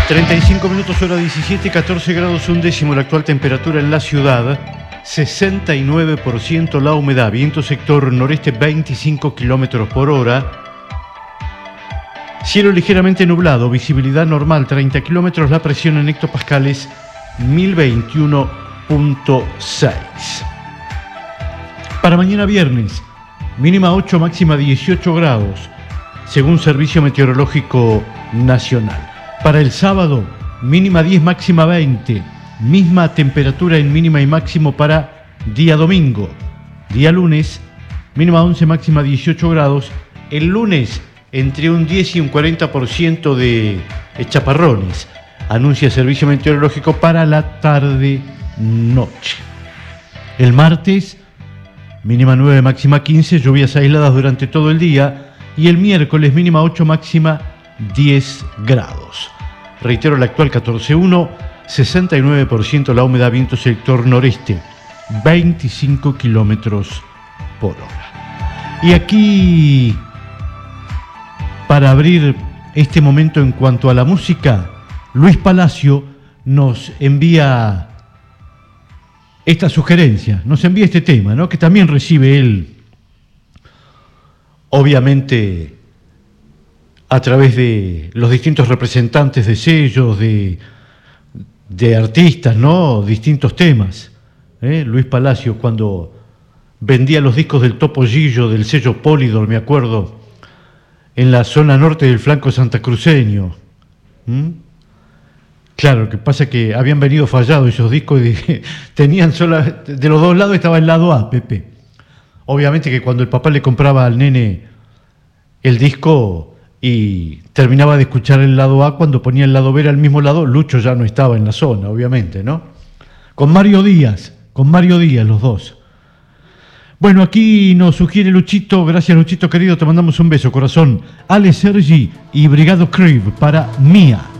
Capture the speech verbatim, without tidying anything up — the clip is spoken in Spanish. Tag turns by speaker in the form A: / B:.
A: treinta y cinco minutos, hora diecisiete, catorce grados un décimo la actual temperatura en la ciudad, sesenta y nueve por ciento la humedad, viento sector noreste veinticinco kilómetros por hora, cielo ligeramente nublado, visibilidad normal treinta kilómetros, la presión en hectopascales mil veintiuno punto seis. Para mañana viernes, mínima ocho, máxima dieciocho grados, según Servicio Meteorológico Nacional. Para el sábado, mínima diez, máxima veinte. Misma temperatura en mínima y máximo para día domingo. Día lunes, mínima once, máxima dieciocho grados. El lunes, entre un diez y un cuarenta por ciento de chaparrones, anuncia Servicio Meteorológico para la tarde-noche. El martes, mínima nueve, máxima quince, lluvias aisladas durante todo el día. Y el miércoles, mínima ocho, máxima diez grados. Reitero, la actual catorce uno, sesenta y nueve por ciento la humedad, viento sector noreste, veinticinco kilómetros por hora. Y aquí, para abrir este momento en cuanto a la música, Luis Palacio nos envía esta sugerencia, nos envía este tema, ¿no? Que también recibe él, obviamente, a través de los distintos representantes de sellos, de, de artistas, ¿no? Distintos temas. ¿eh? Luis Palacio, cuando vendía los discos del Topo Gillo, del sello Polydor, me acuerdo, en la zona norte del flanco santacruceño. ¿Mm? Claro, lo que pasa es que habían venido fallados esos discos y tenían sola, de los dos lados estaba el lado A, Pepe. Obviamente que cuando el papá le compraba al nene el disco y terminaba de escuchar el lado A, cuando ponía el lado B era el mismo lado, Lucho ya no estaba en la zona, obviamente, ¿no? Con Mario Díaz, con Mario Díaz los dos. Bueno, aquí nos sugiere Luchito, gracias Luchito querido, te mandamos un beso, corazón. Ale Sergi y Brigado Crib para Mía.